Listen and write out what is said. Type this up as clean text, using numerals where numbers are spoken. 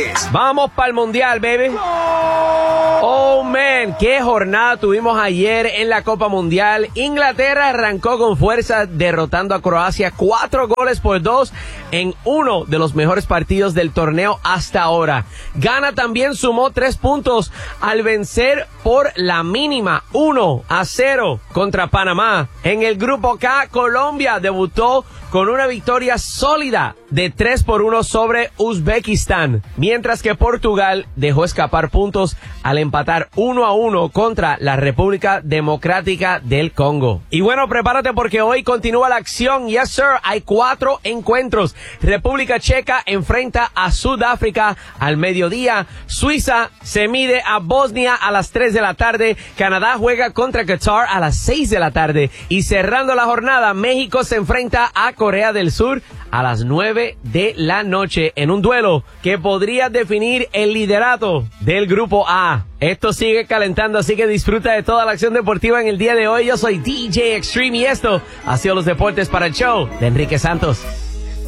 deportes. Vamos para el Mundial, baby. Oh, man, qué jornada tuvimos ayer en la Copa Mundial. Inglaterra arrancó con fuerza derrotando a Croacia 4-2 en uno de los mejores partidos del torneo hasta ahora. Ghana también sumó 3 puntos al vencer por la mínima 1-0 contra Panamá. En el grupo K, Colombia debutó con una victoria sólida de 3-1 sobre Uzbekistán, mientras que Portugal dejó escapar puntos al empatar 1-1 contra la República Democrática del Congo. Y bueno, prepárate porque hoy continúa la acción. Yes, sir, hay 4 encuentros. República Checa enfrenta a Sudáfrica al mediodía. Suiza se mide a Bosnia a las 3 de la tarde. Canadá juega contra Qatar a las 6 de la tarde. Y cerrando la jornada, México se enfrenta a Corea del Sur a las 9 de la noche en un duelo que podría definir el liderato del grupo A. Esto sigue calentando, así que disfruta de toda la acción deportiva en el día de hoy. Yo soy DJ Extreme y esto ha sido los deportes para el show de Enrique Santos.